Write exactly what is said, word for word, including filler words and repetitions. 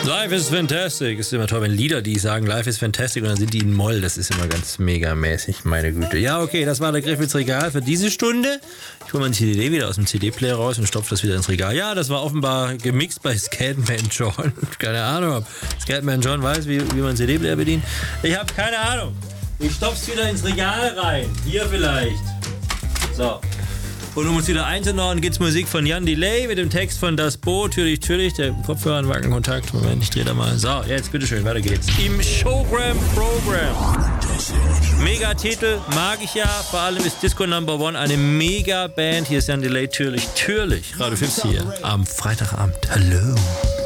Life is fantastic. Ist immer toll, wenn Lieder, die sagen Life is fantastic und dann sind die in Moll. Das ist immer ganz megamäßig, meine Güte. Ja, okay, das war der Griff ins Regal für diese Stunde. Ich hole meine C D wieder aus dem C D-Player raus und stopfe das wieder ins Regal. Ja, das war offenbar gemixt bei Scatman John. Keine Ahnung, ob Scatman John weiß, wie, wie man C D-Player bedient. Ich habe keine Ahnung. Ich stopf's wieder ins Regal rein. Hier vielleicht. So. Und um uns wieder einzuordnen, geht's Musik von Jan Delay mit dem Text von Das Boot. Natürlich, natürlich, der Kopfhörer an Wackenkontakt. Moment, ich drehe da mal. So, jetzt bitteschön, weiter geht's. Im Showgram-Programm. Mega-Titel, mag ich ja. Vor allem ist Disco Number One eine Mega-Band. Hier ist Jan Delay, natürlich, natürlich. Radio fünfzig hier am Freitagabend. Hallo.